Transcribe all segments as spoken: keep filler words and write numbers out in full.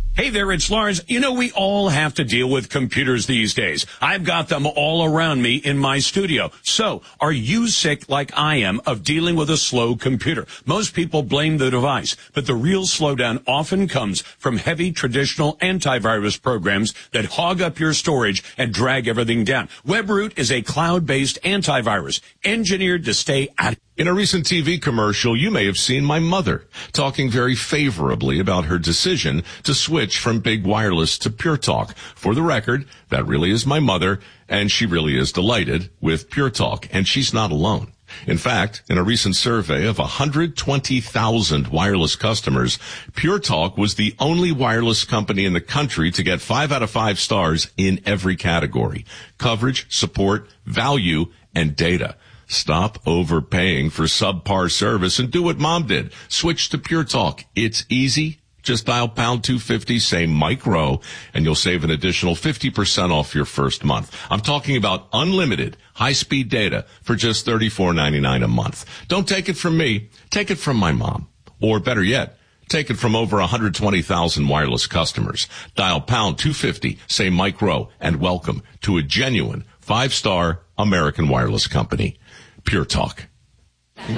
Hey there, it's Lars. You know, we all have to deal with computers these days. I've got them all around me in my studio. So, are you sick like I am of dealing with a slow computer? Most people blame the device, but the real slowdown often comes from heavy traditional antivirus programs that hog up your storage and drag everything down. WebRoot is a cloud-based antivirus engineered to stay out. In a recent T V commercial, you may have seen my mother talking very favorably about her decision to switch from Big Wireless to Pure Talk. For the record, that really is my mother, and she really is delighted with Pure Talk, and she's not alone. In fact, in a recent survey of one hundred twenty thousand wireless customers, Pure Talk was the only wireless company in the country to get five out of five stars in every category: coverage, support, value, and data. Stop overpaying for subpar service and do what Mom did. Switch to Pure Talk. It's easy. Just dial pound two fifty, say Mike Rowe, and you'll save an additional fifty percent off your first month. I'm talking about unlimited high-speed data for just thirty-four ninety-nine a month. Don't take it from me. Take it from my mom. Or better yet, take it from over one hundred twenty thousand wireless customers. Dial pound two fifty, say Mike Rowe, and welcome to a genuine five-star American wireless company. Pure Talk. Here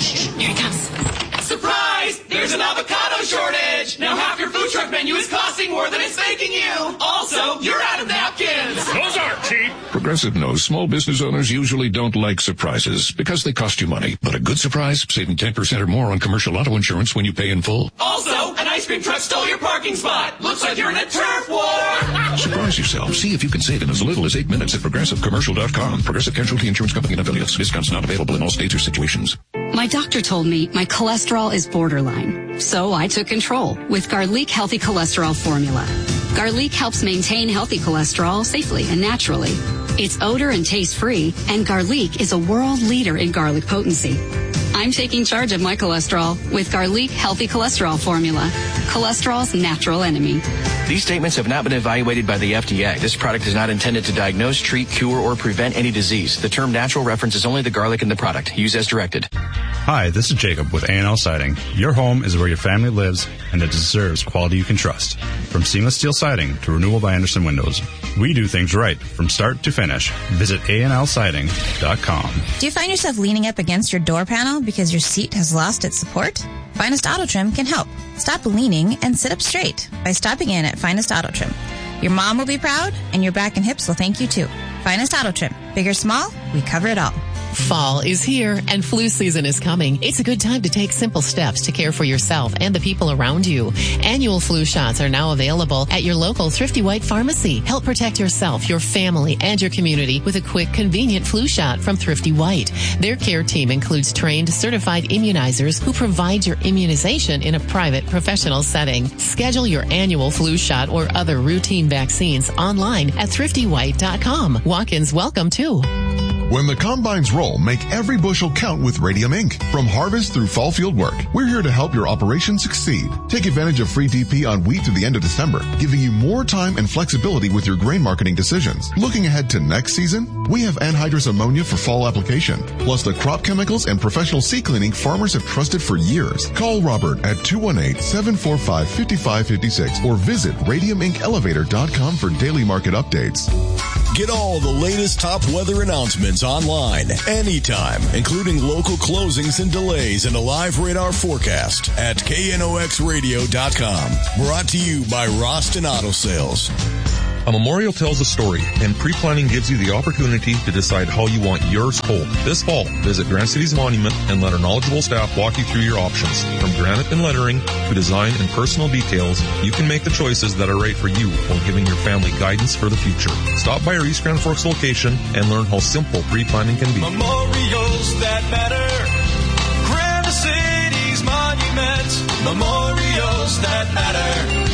it comes. Surprise! There's an avocado shortage! Now half your food truck menu is costing more than it's making you! Also, you're out of napkins! Those aren't cheap! Progressive knows small business owners usually don't like surprises because they cost you money. But a good surprise, saving ten percent or more on commercial auto insurance when you pay in full. Also, an ice cream truck stole your parking spot! Looks like you're in a turf war! Surprise yourself. See if you can save in as little as eight minutes at progressive commercial dot com. Progressive Casualty Insurance Company and affiliates. Discounts not available in all states or situations. My doctor told me my cholesterol is borderline, so I took control with Garlic Healthy Cholesterol Formula. Garlic helps maintain healthy cholesterol safely and naturally. It's odor and taste-free, and Garlic is a world leader in garlic potency. I'm taking charge of my cholesterol with Garlic Healthy Cholesterol Formula, cholesterol's natural enemy. These statements have not been evaluated by the F D A. This product is not intended to diagnose, treat, cure, or prevent any disease. The term natural references only the garlic in the product. Use as directed. Hi, this is Jacob with A and L Siding. Your home is where your family lives, and it deserves quality you can trust. From seamless steel siding to renewal by Anderson windows, we do things right from start to finish. Visit A N L siding dot com. Do you find yourself leaning up against your door panel because your seat has lost its support? Finest Auto Trim can help. Stop leaning and sit up straight by stopping in at Finest Auto Trim. Your mom will be proud, and your back and hips will thank you too. Finest Auto Trim. Big or small, we cover it all. Fall is here and flu season is coming. It's a good time to take simple steps to care for yourself and the people around you. Annual flu shots are now available at your local Thrifty White pharmacy. Help protect yourself, your family, and your community with a quick, convenient flu shot from Thrifty White. Their care team includes trained, certified immunizers who provide your immunization in a private, professional setting. Schedule your annual flu shot or other routine vaccines online at thrifty white dot com. Walk-ins welcome too. When the combines roll, make every bushel count with Radium Incorporated. From harvest through fall field work, we're here to help your operation succeed. Take advantage of free D P on wheat through the end of December, giving you more time and flexibility with your grain marketing decisions. Looking ahead to next season, we have anhydrous ammonia for fall application, plus the crop chemicals and professional seed cleaning farmers have trusted for years. Call Robert at two one eight, seven four five, five five five six or visit radium inc elevator dot com for daily market updates. Get all the latest top weather announcements online, anytime, including local closings and delays and a live radar forecast at K N O X radio dot com. Brought to you by Roston Auto Sales. A memorial tells a story, and pre-planning gives you the opportunity to decide how you want yours told. This fall, visit Granite City's monument and let our knowledgeable staff walk you through your options. From granite and lettering to design and personal details, you can make the choices that are right for you while giving your family guidance for the future. Stop by our East Grand Forks location and learn how simple pre-planning can be. Memorials that matter. Granite City's monument. Memorials that matter.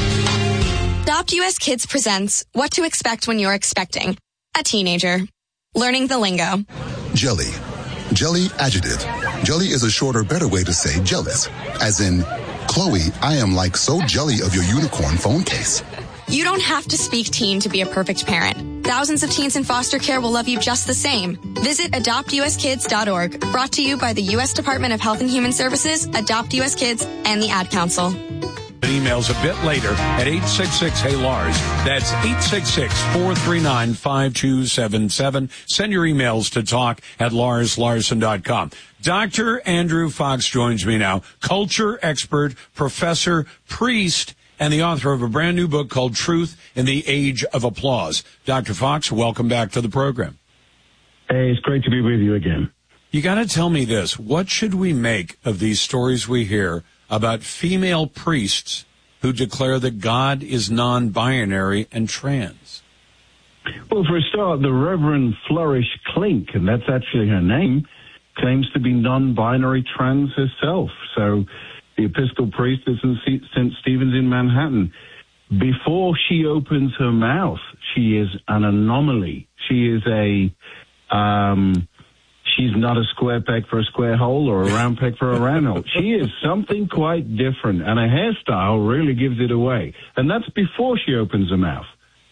Adopt U S Kids presents What to Expect When You're Expecting a Teenager. Learning the lingo. Jelly. Jelly adjective. Jelly is a shorter, better way to say jealous. As in, Chloe, I am like so jelly of your unicorn phone case. You don't have to speak teen to be a perfect parent. Thousands of teens in foster care will love you just the same. Visit adopt U S kids dot org. Brought to you by the U S Department of Health and Human Services, Adopt U S Kids, and the Ad Council. Emails a bit later at eight six six, hey Lars. That's eight six six, four three nine, five two seven seven. Send your emails to talk at lars larson dot com. Doctor Andrew Fox joins me now, culture expert, professor, priest, and the author of a brand new book called Truth in the Age of Applause. Doctor Fox, welcome back to the program. Hey, it's great to be with you again. You got to tell me this. What should we make of these stories we hear about female priests who declare that God is non-binary and trans? Well, for a start, the Reverend Flourish Klink, and that's actually her name, claims to be non-binary trans herself. So the Episcopal priestess in Saint Stephen's in Manhattan, before she opens her mouth, she is an anomaly. She is a... Um, She's not a square peg for a square hole or a round peg for a round hole. She is something quite different, and her hairstyle really gives it away. And that's before she opens her mouth.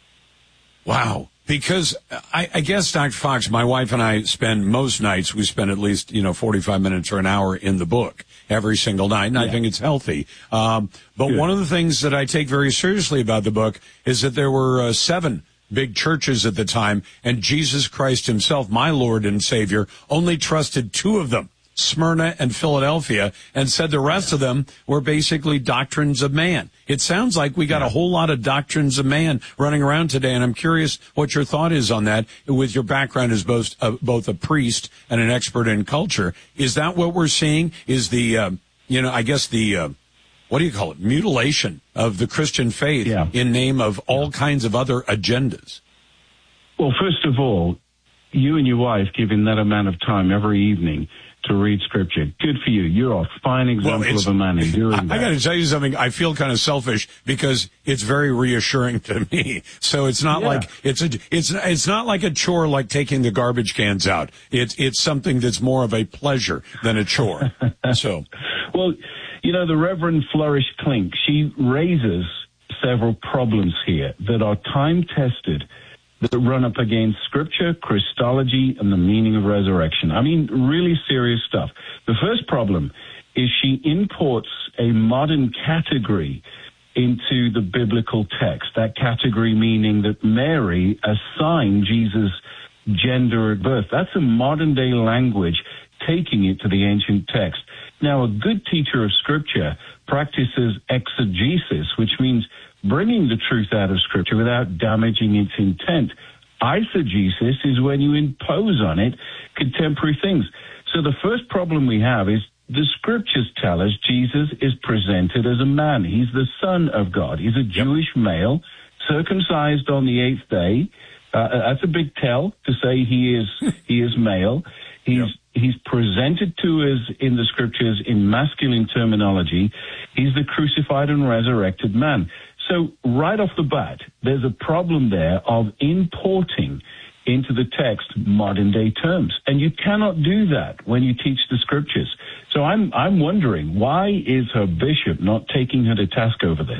Wow. Because I, I guess, Doctor Fox, my wife and I spend most nights, we spend at least, you know, forty-five minutes or an hour in the book every single night, and yeah. I think it's healthy. Um, but Good. One of the things that I take very seriously about the book is that there were uh, seven big churches at the time, and Jesus Christ himself, my Lord and Savior, only trusted two of them, Smyrna and Philadelphia, and said the rest of them were basically doctrines of man. It sounds like we got a whole lot of doctrines of man running around today, and I'm curious what your thought is on that, with your background as both, uh, both a priest and an expert in culture. Is that what we're seeing? Is the, uh, you know, I guess the... Uh, what do you call it, mutilation of the Christian faith yeah. in name of all kinds of other agendas? Well, first of all, you and your wife giving that amount of time every evening to read Scripture. Good for you. You're a fine example well, of a man in doing I, that. I got to tell you something. I feel kind of selfish because it's very reassuring to me. So it's not yeah. like it's a it's it's not like a chore like taking the garbage cans out. It's it's something that's more of a pleasure than a chore. So, well. You know, the Reverend Flourish Klink, she raises several problems here that are time-tested, that run up against Scripture, Christology, and the meaning of resurrection. I mean, really serious stuff. The first problem is she imports a modern category into the biblical text, that category meaning that Mary assigned Jesus' gender at birth. That's a modern-day language, taking it to the ancient text. Now, a good teacher of Scripture practices exegesis, which means bringing the truth out of Scripture without damaging its intent. Eisegesis is when you impose on it contemporary things. So the first problem we have is the Scriptures tell us Jesus is presented as a man. He's the Son of God. He's a Jewish male, circumcised on the eighth day. Uh, that's a big tell to say he is he is male. He's yep. He's presented to us in the Scriptures in masculine terminology. He's the crucified and resurrected man. So right off the bat, there's a problem there of importing into the text modern-day terms. And you cannot do that when you teach the Scriptures. So I'm I'm wondering, why is her bishop not taking her to task over this?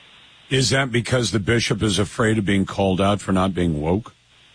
Is that because the bishop is afraid of being called out for not being woke?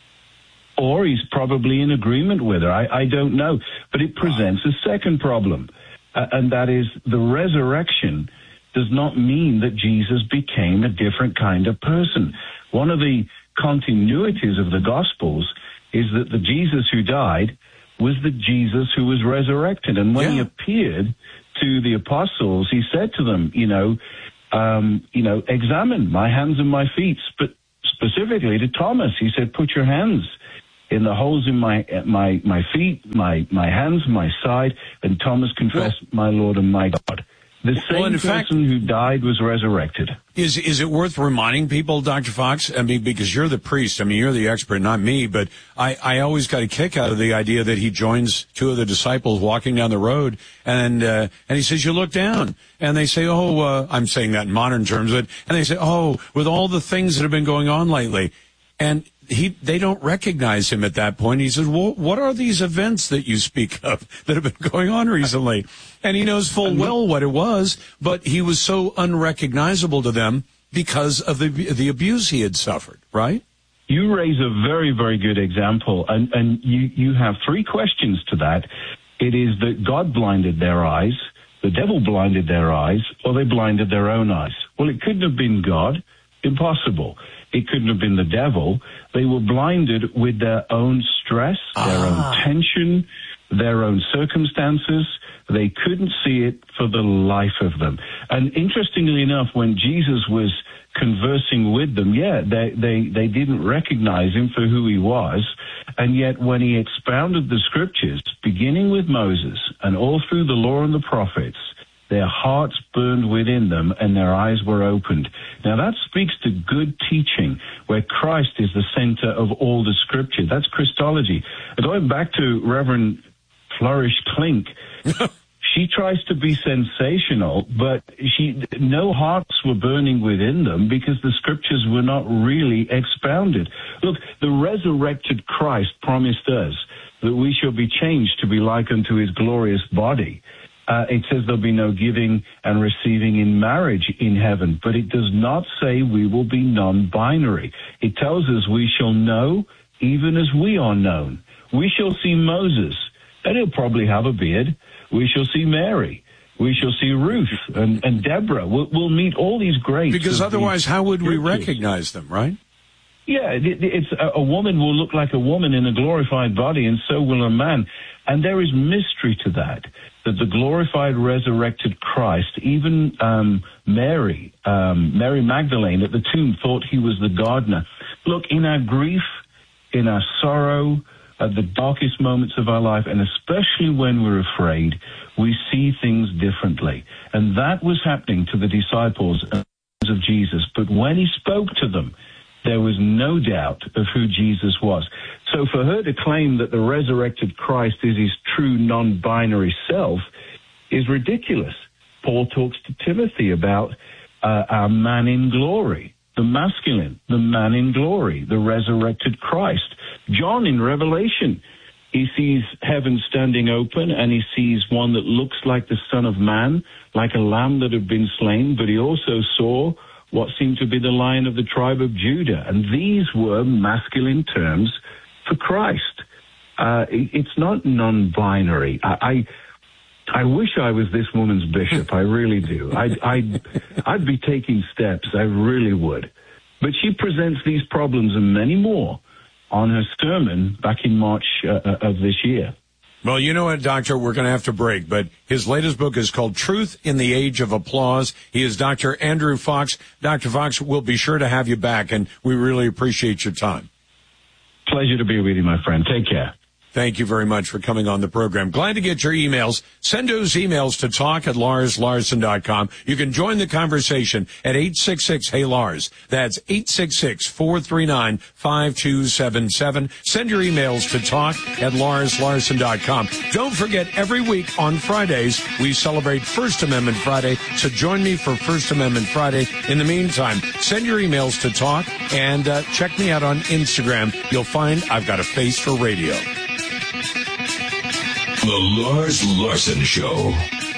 Or he's probably in agreement with her. I, I don't know. But it presents a second problem, uh, and that is the resurrection does not mean that Jesus became a different kind of person. One of the continuities of the Gospels is that the Jesus who died was the Jesus who was resurrected. And when yeah. he appeared to the apostles, he said to them, you know, um, you know, examine my hands and my feet. But specifically to Thomas, he said, put your hands in the holes in my my my feet, my my hands, my side, and Thomas confessed, well, my Lord and my God. The same well, person fact, who died was resurrected. Is is it worth reminding people, Doctor Fox? I mean, because you're the priest. I mean, you're the expert, not me. But I, I always got a kick out of the idea that he joins two of the disciples walking down the road, and uh, and he says, "You look down," and they say, "Oh, uh, I'm saying that in modern terms," but and they say, "Oh, with all the things that have been going on lately," and He, they don't recognize him at that point. He says, well, what are these events that you speak of that have been going on recently? And he knows full well what it was, but he was so unrecognizable to them because of the the abuse he had suffered, right? You raise a very, very good example, and, and you, you have three questions to that. It is that God blinded their eyes, The devil blinded their eyes, or they blinded their own eyes. Well, it couldn't have been God. Impossible. It couldn't have been the devil. They were blinded with their own stress, their Ah. own tension, their own circumstances. They couldn't see it for the life of them. And interestingly enough, when Jesus was conversing with them, yeah, they, they, they didn't recognize him for who he was. And yet when he expounded the scriptures, beginning with Moses and all through the law and the prophets, their hearts burned within them and their eyes were opened. Now that speaks to good teaching, where Christ is the center of all the scripture. That's Christology. Going back to Reverend Flourish Klink, she tries to be sensational, but she no hearts were burning within them because the scriptures were not really expounded. Look, the resurrected Christ promised us that we shall be changed to be like unto his glorious body. Uh, it says there'll be no giving and receiving in marriage in heaven, but it does not say we will be non-binary. It tells us we shall know even as we are known. We shall see Moses, and he'll probably have a beard. We shall see Mary. We shall see Ruth and, and Deborah. We'll, we'll meet all these greats. Because otherwise, these how would we scriptures. recognize them, right? Yeah, it, it's a, a woman will look like a woman in a glorified body, and so will a man. And there is mystery to that, that the glorified, resurrected Christ, even um, Mary, um, Mary Magdalene at the tomb thought he was the gardener. Look, in our grief, in our sorrow, at the darkest moments of our life, and especially when we're afraid, we see things differently. And that was happening to the disciples of Jesus. But when he spoke to them, there was no doubt of who Jesus was. So for her to claim that the resurrected Christ is his true non-binary self is ridiculous. Paul talks to Timothy about uh, our man in glory, the masculine, the man in glory, the resurrected Christ. John in Revelation, he sees heaven standing open, and he sees one that looks like the Son of Man, like a lamb that had been slain, but he also saw what seemed to be the Lion of the tribe of Judah. And these were masculine terms for Christ. Uh, it, it's not non-binary. I, I I wish I was this woman's bishop. I really do. I'd, I'd, I'd be taking steps. I really would. But she presents these problems and many more on her sermon back in March uh, of this year. Well, you know what, Doctor, we're going to have to break, but his latest book is called Truth in the Age of Applause. He is Doctor Andrew Fox. Doctor Fox, we'll be sure to have you back, and we really appreciate your time. Pleasure to be with you, my friend. Take care. Thank you very much for coming on the program. Glad to get your emails. Send those emails to talk at lars larson dot com. You can join the conversation at eight six six, hey Lars. That's eight six six, four three nine, five two seven seven. Send your emails to talk at lars larson dot com. Don't forget, every week on Fridays, we celebrate First Amendment Friday, so join me for First Amendment Friday. In the meantime, send your emails to talk, and uh, check me out on Instagram. You'll find I've got a face for radio. The Lars Larson Show.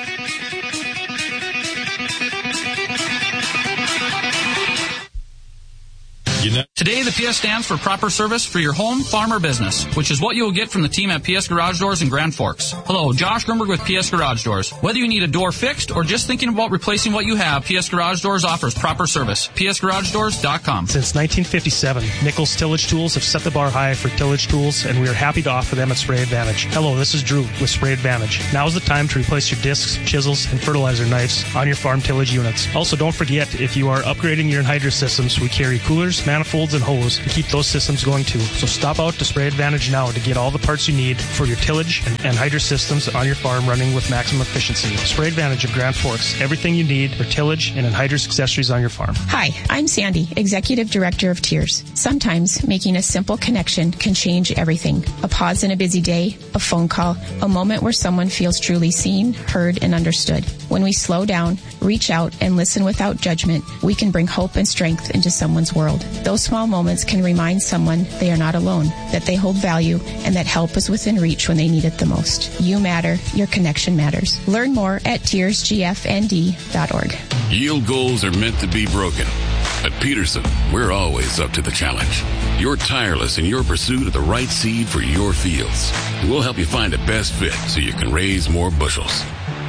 You know. Today, the P S stands for proper service for your home, farm, or business, which is what you will get from the team at P S Garage Doors in Grand Forks. Hello, Josh Grunberg with P S Garage Doors. Whether you need a door fixed or just thinking about replacing what you have, P S Garage Doors offers proper service. P S garage doors dot com. Since nineteen fifty-seven, Nichols Tillage Tools have set the bar high for tillage tools, and we are happy to offer them at Spray Advantage. Hello, this is Drew with Spray Advantage. Now is the time to replace your discs, chisels, and fertilizer knives on your farm tillage units. Also, don't forget, if you are upgrading your anhydrous systems, we carry coolers, manifolds, and hose to keep those systems going too. So stop out to Spray Advantage now to get all the parts you need for your tillage and anhydrous systems on your farm running with maximum efficiency. Spray Advantage of Grand Forks. Everything you need for tillage and anhydrous accessories on your farm. Hi, I'm Sandy, Executive Director of Tears. Sometimes making a simple connection can change everything. A pause in a busy day, a phone call, a moment where someone feels truly seen, heard, and understood. When we slow down, reach out, and listen without judgment, we can bring hope and strength into someone's world. Those small moments can remind someone they are not alone, that they hold value, and that help is within reach when they need it the most. You matter. Your connection matters. Learn more at tears g f n d dot org. Yield goals are meant to be broken. At Peterson, we're always up to the challenge. You're tireless in your pursuit of the right seed for your fields. We'll help you find the best fit so you can raise more bushels.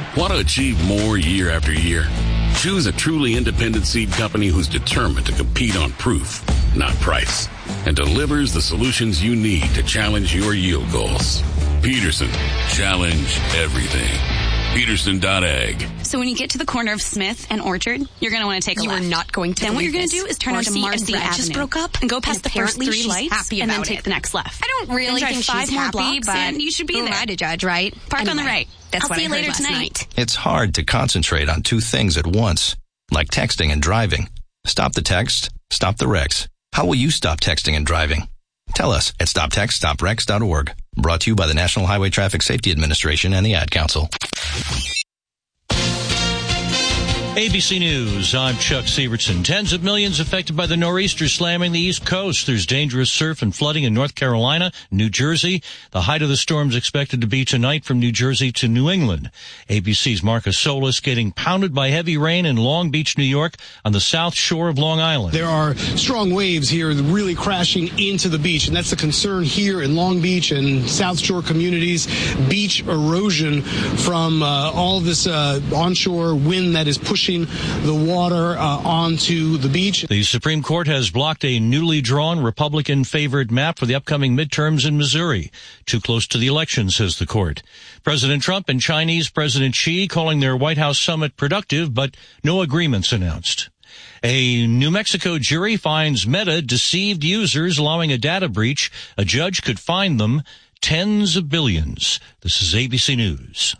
Want to achieve more year after year? Choose a truly independent seed company who's determined to compete on proof, not price, and delivers the solutions you need to challenge your yield goals. Peterson, challenge everything. Peterson dot ag. So when you get to the corner of Smith and Orchard, you're going to want to take a you left. You are not going to. Then what you're going to this. do is turn Marcy onto Marcy and Brad Avenue. just broke up and go past and the first three she's lights happy and about then take it. the next left. I don't really then think drive five she's more happy, blocks but and you should be who there. am I to judge, right? Park anyway, on the right. That's I'll what see I you heard later last tonight. night. It's hard to concentrate on two things at once, like texting and driving. Stop the text, stop the wrecks. How will you stop texting and driving? Tell us at stop text stop wrecks dot org. Brought to you by the National Highway Traffic Safety Administration and the Ad Council. A B C News, I'm Chuck Sievertson. Tens of millions affected by the nor'easter slamming the East Coast. There's dangerous surf and flooding in North Carolina, New Jersey. The height of the storm is expected to be tonight from New Jersey to New England. A B C's Marcus Solis getting pounded by heavy rain in Long Beach, New York, on the south shore of Long Island. There are strong waves here really crashing into the beach, and that's the concern here in Long Beach and South Shore communities. Beach erosion from uh, all of this uh, onshore wind that is pushing the water uh, onto the beach. The Supreme Court has blocked a newly drawn Republican-favored map for the upcoming midterms in Missouri. Too close to the election, says the court. President Trump and Chinese President Xi calling their White House summit productive, but no agreements announced. A New Mexico jury finds Meta deceived users, allowing a data breach. A judge could fine them tens of billions. This is A B C News.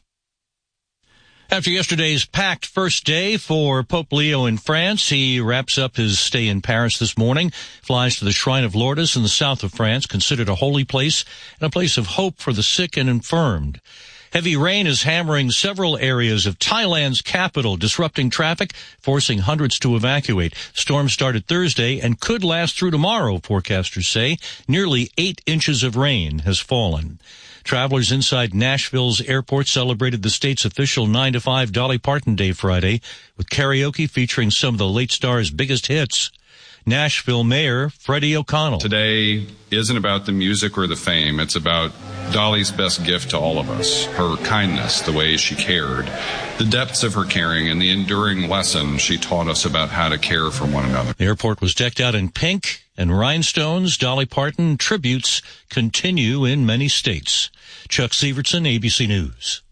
After yesterday's packed first day for Pope Leo in France, he wraps up his stay in Paris this morning, flies to the Shrine of Lourdes in the south of France, considered a holy place and a place of hope for the sick and infirmed. Heavy rain is hammering several areas of Thailand's capital, disrupting traffic, forcing hundreds to evacuate. Storm started Thursday and could last through tomorrow, forecasters say. Nearly eight inches of rain has fallen. Travelers inside Nashville's airport celebrated the state's official nine to five Dolly Parton Day Friday with karaoke featuring some of the late star's biggest hits. Nashville Mayor Freddie O'Connell. Today isn't about the music or the fame. It's about Dolly's best gift to all of us, her kindness, the way she cared, the depths of her caring, and the enduring lesson she taught us about how to care for one another. The airport was decked out in pink and rhinestones. Dolly Parton tributes continue in many states. Chuck Sievertson, A B C News.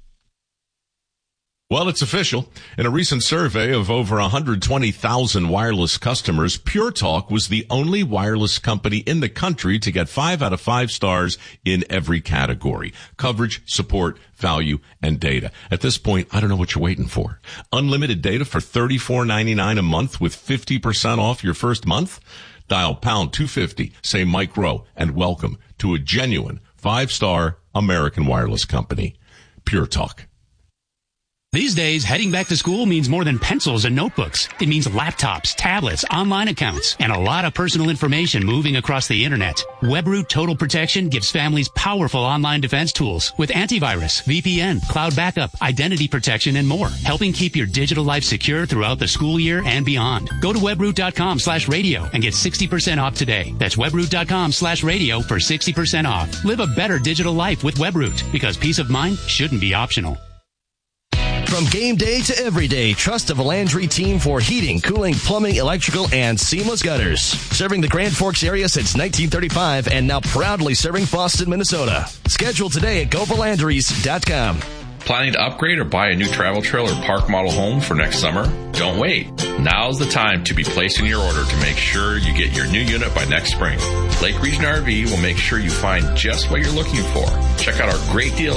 Well, it's official. In a recent survey of over one hundred twenty thousand wireless customers, Pure Talk was the only wireless company in the country to get five out of five stars in every category: coverage, support, value, and data. At this point, I don't know what you're waiting for. Unlimited data for thirty-four ninety-nine a month with fifty percent off your first month? Dial pound two fifty, say Mike Rowe, and welcome to a genuine five-star American wireless company. Pure Talk. These days, heading back to school means more than pencils and notebooks. It means laptops, tablets, online accounts, and a lot of personal information moving across the internet. WebRoot Total Protection gives families powerful online defense tools with antivirus, V P N, cloud backup, identity protection, and more, helping keep your digital life secure throughout the school year and beyond. Go to webroot.com slash radio and get sixty percent off today. That's webroot.com slash radio for sixty percent off. Live a better digital life with WebRoot, because peace of mind shouldn't be optional. From game day to everyday, trust the Valandry team for heating, cooling, plumbing, electrical, and seamless gutters. Serving the Grand Forks area since nineteen thirty-five and now proudly serving Boston, Minnesota. Schedule today at go valandrys dot com. Planning to upgrade or buy a new travel trailer or park model home for next summer? Don't wait. Now's the time to be placing your order to make sure you get your new unit by next spring. Lake Region R V will make sure you find just what you're looking for. Check out our great deals